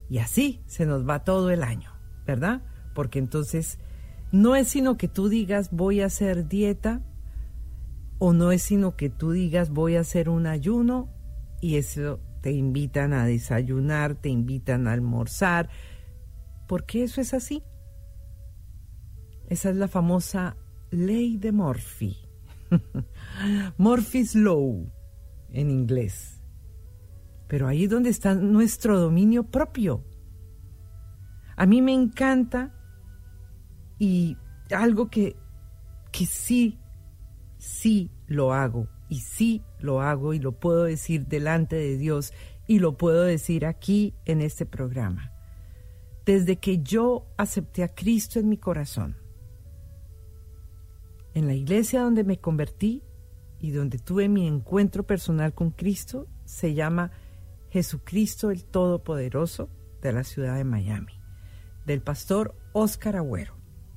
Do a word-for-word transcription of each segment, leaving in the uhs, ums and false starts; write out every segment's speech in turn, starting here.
Y así se nos va todo el año, ¿verdad? Porque entonces no es sino que tú digas voy a hacer dieta, o no es sino que tú digas voy a hacer un ayuno, y eso te invitan a desayunar, te invitan a almorzar, porque eso es así. Esa es la famosa ley de Murphy. Murphy's Law en inglés. Pero ahí es donde está nuestro dominio propio. A mí me encanta, y algo que, que sí, sí lo hago, y sí lo hago, y lo puedo decir delante de Dios, y lo puedo decir aquí en este programa. Desde que yo acepté a Cristo en mi corazón, en la iglesia donde me convertí y donde tuve mi encuentro personal con Cristo, se llama Jesucristo el Todopoderoso, de la ciudad de Miami, del pastor Óscar Agüero.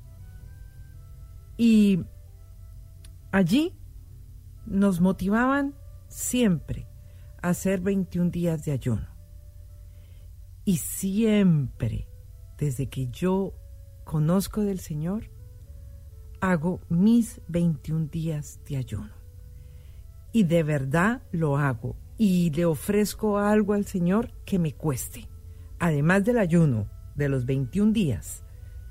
Y allí nos motivaban siempre a hacer veintiún días de ayuno. Y siempre, desde que yo conozco del Señor, hago mis veintiún días de ayuno. Y de verdad lo hago. Y le ofrezco algo al Señor que me cueste. Además del ayuno de los veintiún días.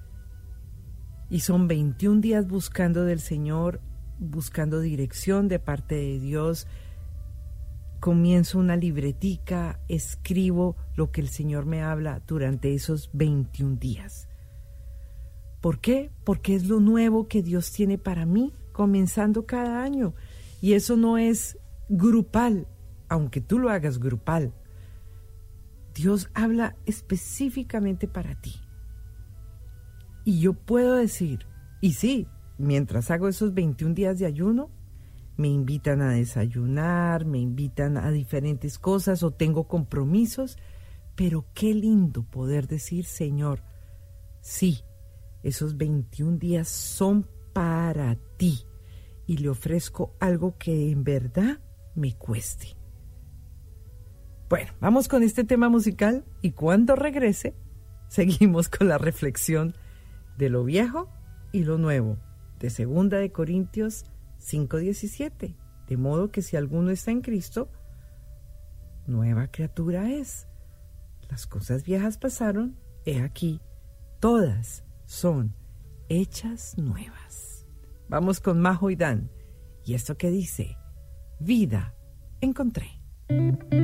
Y son veintiún días buscando del Señor, buscando dirección de parte de Dios. Comienzo una libretica, escribo lo que el Señor me habla durante esos veintiún días. ¿Por qué? Porque es lo nuevo que Dios tiene para mí, comenzando cada año. Y eso no es grupal, aunque tú lo hagas grupal. Dios habla específicamente para ti. Y yo puedo decir, y sí, mientras hago esos veintiún días de ayuno, me invitan a desayunar, me invitan a diferentes cosas o tengo compromisos, pero qué lindo poder decir, Señor, sí, esos veintiún días son para ti y le ofrezco algo que en verdad me cueste. Bueno, vamos con este tema musical y cuando regrese, seguimos con la reflexión de lo viejo y lo nuevo, de Segunda de Corintios cinco diecisiete. De modo que si alguno está en Cristo, nueva criatura es. Las cosas viejas pasaron, he aquí, todas son hechas nuevas. Vamos con Majo y Dan. Y esto que dice, vida encontré.